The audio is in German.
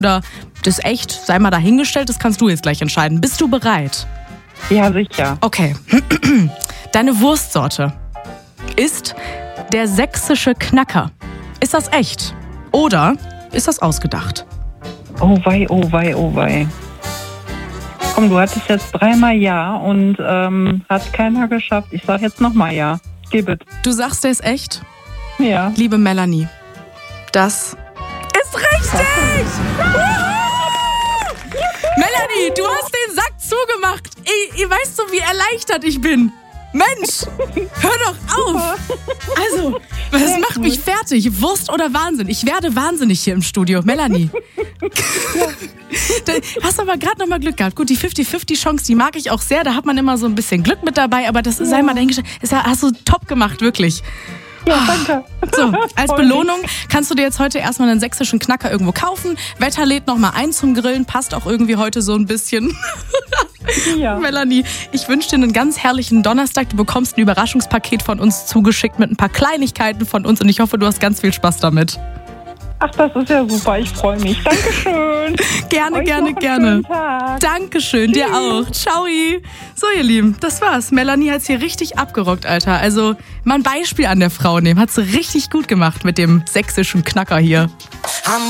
oder das ist echt, sei mal dahingestellt, das kannst du jetzt gleich entscheiden. Bist du bereit? Ja, sicher. Okay. Deine Wurstsorte ist der sächsische Knacker. Ist das echt? Oder ist das ausgedacht? Oh wei, oh wei, oh wei. Komm, du hattest jetzt 3-mal Ja und hat keiner geschafft. Ich sag jetzt nochmal Ja. Gib es. Du sagst, der ist echt? Ja. Liebe Melanie, das ist richtig! Melanie, du hast den Sack zugemacht. Ihr weißt so, wie erleichtert ich bin. Mensch, hör doch auf. Also, das macht mich fertig. Wurst oder Wahnsinn? Ich werde wahnsinnig hier im Studio. Melanie. Du hast aber gerade noch mal Glück gehabt. Gut, die 50-50-Chance, die mag ich auch sehr. Da hat man immer so ein bisschen Glück mit dabei. Aber das sei mal dahingestellt. Das hast du top gemacht, wirklich. Ja, danke. So, als Belohnung kannst du dir jetzt heute erstmal einen sächsischen Knacker irgendwo kaufen. Wetter lädt noch mal ein zum Grillen. Passt auch irgendwie heute so ein bisschen. Ja. Melanie, ich wünsche dir einen ganz herrlichen Donnerstag. Du bekommst ein Überraschungspaket von uns zugeschickt mit ein paar Kleinigkeiten von uns und ich hoffe, du hast ganz viel Spaß damit. Ach, das ist ja super. Ich freue mich. Dankeschön. Gerne, Euch gerne, noch einen gerne. schönen Tag. Dankeschön, dir auch. Ciao. So, ihr Lieben, das war's. Melanie hat's hier richtig abgerockt, Alter. Also, mal ein Beispiel an der Frau nehmen. Hat sie richtig gut gemacht mit dem sächsischen Knacker hier.